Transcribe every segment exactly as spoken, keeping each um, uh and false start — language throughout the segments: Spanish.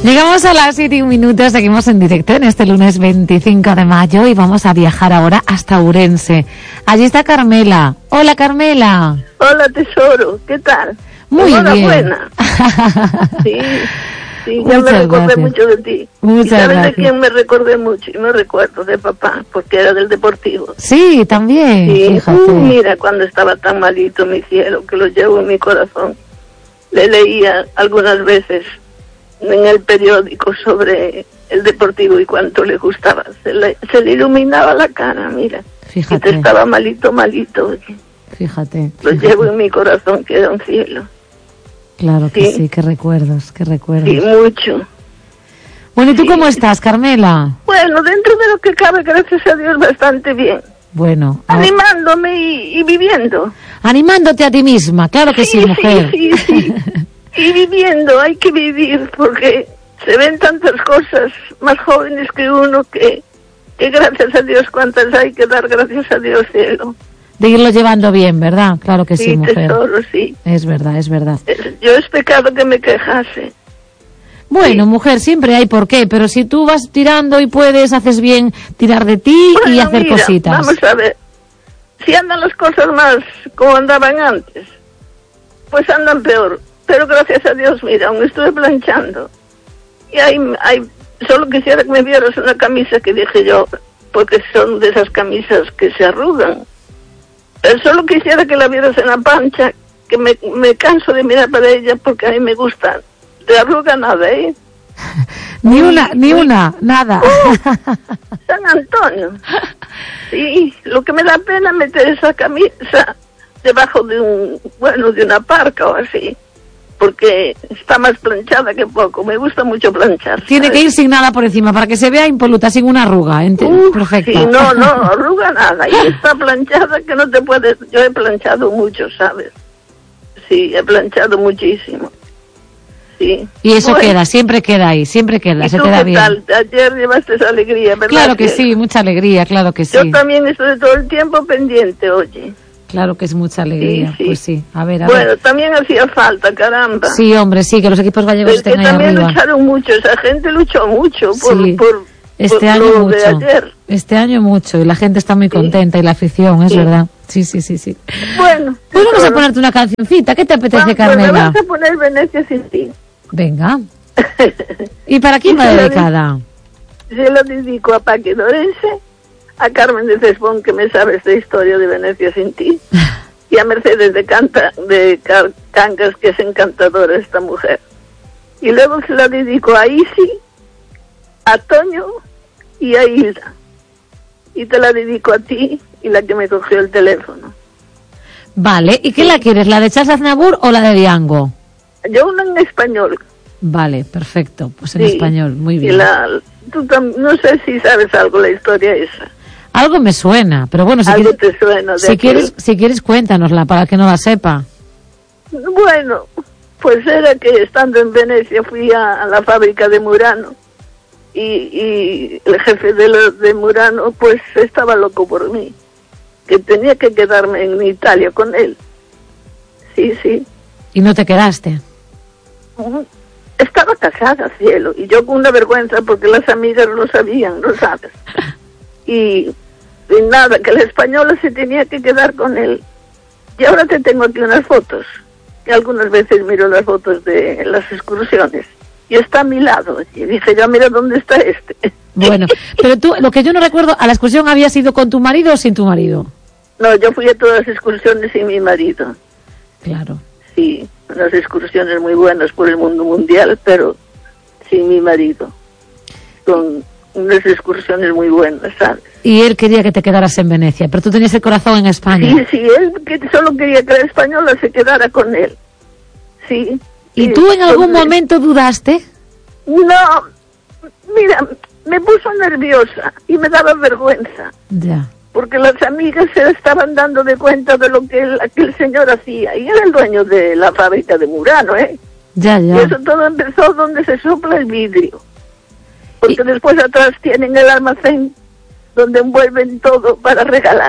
Llegamos a las siete y un minuto, seguimos en directo en este lunes veinticinco de mayo y vamos a viajar ahora hasta Ourense. Allí está Carmela. Hola, Carmela. Hola, tesoro, ¿qué tal? Muy Enhorabuena. bien. Sí, sí, ya me recordé gracias. mucho de ti. Muchas ¿Y sabes gracias. de quién me recordé mucho? Y me recuerdo de papá, porque era del Deportivo. Sí, también. Sí, Fíjate. uh, mira, cuando estaba tan malito, mi cielo, que lo llevo en mi corazón. Le leía algunas veces en el periódico sobre el Deportivo y cuánto le gustaba. Se le, se le iluminaba la cara, mira. Fíjate. Y que estaba malito, malito. Oye. Fíjate. Lo fíjate. llevo en mi corazón, que era un cielo. Claro que sí, Sí. qué recuerdos, qué recuerdos. Sí, mucho. Bueno, ¿y tú Sí. cómo estás, Carmela? Bueno, dentro de lo que cabe, gracias a Dios, bastante bien. Bueno, a- Animándome y, y viviendo. animándote a ti misma, claro que sí, mujer. Sí, sí, sí. Y viviendo, hay que vivir, porque se ven tantas cosas más jóvenes que uno que, que gracias a Dios, cuántas hay que dar, gracias a Dios, cielo. De irlo llevando bien, ¿verdad? Claro que sí, Sí, mujer. tesoro, sí. Es verdad, es verdad. Es- Yo es pecado que me quejase. Bueno, Sí. mujer, siempre hay por qué, pero si tú vas tirando y puedes, haces bien tirar de ti y Bueno, hacer mira, cositas. Vamos a ver. Si andan las cosas más como andaban antes, pues andan peor. Pero gracias a Dios, mira, aún estuve planchando. Y hay, hay, solo quisiera que me vieras una camisa que dije yo, porque son de esas camisas que se arrugan. Pero solo quisiera que la vieras en la pancha, que me, me canso de mirar para ella porque a mí me gusta. De arruga nada, ¿eh? Ni Uy, una, ni uy. una, nada. San Antonio. Sí, lo que me da pena es meter esa camisa debajo de un, bueno, de una parca o así, porque está más planchada que poco. Me gusta mucho planchar. Tiene que ir sin nada por encima para que se vea impoluta, sin una arruga. ente- Uf, Perfecto. sí, no, no, arruga nada. Y está planchada que no te puedes. Yo he planchado mucho, ¿sabes? Sí, he planchado muchísimo. Sí. Y eso Bueno, queda, siempre queda ahí, siempre queda, ¿y se tú queda qué bien. tal? Ayer llevaste esa alegría, ¿verdad? Claro que cielo? sí, mucha alegría, claro que sí. Yo también estoy todo el tiempo pendiente, oye. Claro que es mucha alegría, Sí, sí. pues sí. A ver, a Bueno, ver. también hacía falta, caramba. Sí, hombre, sí, que los equipos gallegos Es que estén ahí también arriba. lucharon mucho, esa gente luchó mucho por, Sí, por, este por año lo mucho. de ayer. Este año mucho, y la gente está muy Sí. contenta, y la afición, es Sí. verdad. Sí, sí, sí, sí. Bueno, Pues vamos a tesoro, ponerte una cancioncita, ¿qué te apetece, va- pues me Carmela? vas a poner Venecia sin ti. Venga. ¿Y para quién Y va se la dedicada? Se lo dedico a Paqui Dorense, a Carmen de Cesbón, que me sabe esta historia de Venecia sin ti, y a Mercedes de, Canta, de Car- Cangas, que es encantadora esta mujer. Y luego se la dedico a Isi, a Toño y a Hilda. Y te la dedico a ti y la que me cogió el teléfono. Vale, ¿y qué la quieres, la de Charles Aznavour o la de Diango? Yo una en español. Vale, perfecto, pues en Sí. español, muy Y bien. la, tú tam- no sé si sabes algo la historia esa. Algo me suena, pero bueno, si Algo quieres, te suena de si aquel. quieres, si quieres cuéntanosla para que no la sepa. Bueno, pues era que estando en Venecia fui a, a la fábrica de Murano y, y el jefe de, lo- de Murano pues estaba loco por mí, que tenía que quedarme en Italia con él. Sí, sí. Y no te quedaste. Ujú. Estaba casada, cielo, y yo con una vergüenza porque las amigas lo sabían, ¿no sabes? Y, y nada, que la española se tenía que quedar con él. Y ahora te tengo aquí unas fotos, que algunas veces miro las fotos de las excursiones, y está a mi lado. Y dije, ya mira dónde está este. Bueno, pero tú, lo que yo no recuerdo, ¿a la excursión habías ido con tu marido o sin tu marido? No, yo fui a todas las excursiones sin mi marido. Claro. Sí, unas excursiones muy buenas por el mundo mundial, pero sin mi marido. Con unas excursiones muy buenas, ¿sabes? Y él quería que te quedaras en Venecia, pero tú tenías el corazón en España. Sí, sí, él que solo quería que la española se quedara con él. Sí. ¿Y sí, tú en algún entonces- momento dudaste? No, mira, me puso nerviosa y me daba vergüenza, Ya. porque las amigas se estaban dando de cuenta de lo que el, aquel señor hacía, y era el dueño de la fábrica de Murano, ¿eh? Ya, Y ya. eso todo empezó donde se sopla el vidrio, porque Y- después atrás tienen el almacén donde envuelven todo para regalar.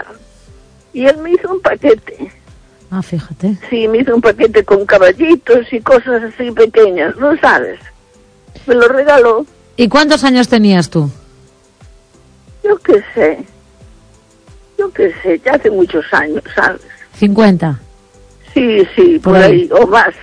Y él me hizo un paquete. Ah, fíjate. Sí, me hizo un paquete con caballitos y cosas así pequeñas, ¿no sabes? me lo regaló. ¿Y cuántos años tenías tú? Yo qué sé, yo qué sé, ya hace muchos años, ¿sabes? cincuenta. Sí, sí, por, Por ahí. ahí, o más.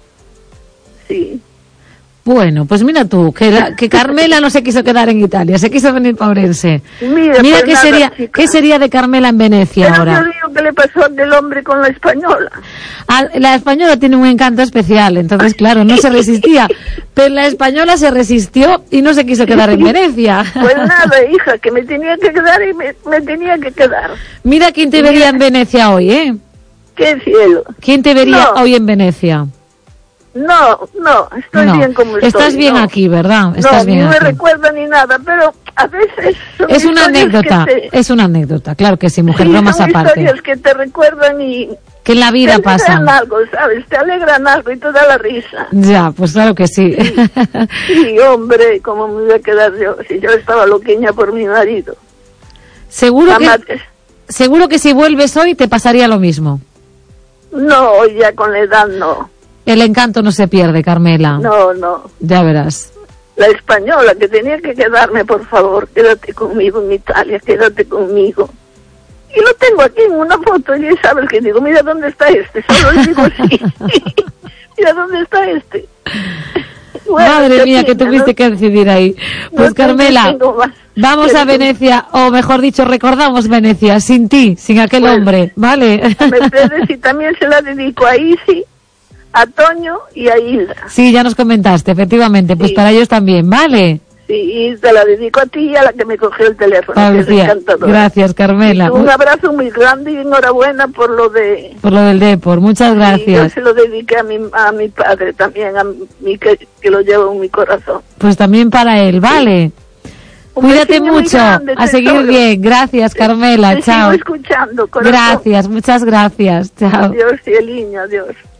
Sí. Bueno, pues mira tú, que, la, que Carmela no se quiso quedar en Italia, se quiso venir para Ourense. Mira, Mira pues qué, nada, sería, chica. qué sería de Carmela en Venecia Pero ahora. yo digo que le pasó a aquel hombre con la española. Ah, la española tiene un encanto especial, entonces claro, no se resistía. Pero la española se resistió y no se quiso quedar en Venecia. Pues nada, hija, que me tenía que quedar y me, me tenía que quedar. Mira quién te vería en Venecia hoy, ¿eh? ¡Qué cielo! ¿Quién te vería No. hoy en Venecia? No, no, estoy No. bien como estoy. Estás bien no. aquí, ¿verdad? Estás no, bien ni me aquí. recuerda ni nada, pero a veces son Es una historias anécdota, que te, es una anécdota, claro que sí, mujer, sí, bromas son aparte. historias que te recuerdan y Que en la te vida alegran pasan. algo, ¿sabes? Te alegran algo y te da la risa. Ya, pues claro que sí. Sí, hombre, ¿cómo me voy a quedar yo? Si yo estaba loqueña por mi marido. Seguro Mamá, que, seguro que si vuelves hoy te pasaría lo mismo. no, ya con la edad no. El encanto no se pierde, Carmela. No, no. Ya verás. La española que tenía que quedarme, por favor, quédate conmigo en Italia, quédate conmigo. Y lo tengo aquí en una foto, y ya sabes que digo, mira dónde está este, solo le digo así. Mira dónde está este. Bueno, Madre ya mía, que tiene, tuviste ¿no? que decidir ahí. Pues No Carmela, tengo más. vamos a Pero- Venecia, o mejor dicho, recordamos Venecia, sin ti, sin aquel Pues, hombre, ¿vale? Mercedes, y también se la dedico a Isi, a Toño y a Hilda. Sí, ya nos comentaste, efectivamente, pues Sí. para ellos también, ¿vale? Sí, y te la dedico a ti y a la que me cogió el teléfono, Ah, que es Lucía, encantadora. gracias, Carmela. Un abrazo muy grande y enhorabuena por lo de... Por lo del Depor, muchas Y yo gracias. se lo dediqué a mi, a mi padre también, a mi que, que lo llevo en mi corazón. Pues también para él, ¿vale? Un Cuídate besiño muy mucho, grande, a seguir tesoro. bien. Gracias, Carmela, Te chao. sigo escuchando, corazón. Gracias, muchas gracias, chao. Adiós, cieliño, adiós.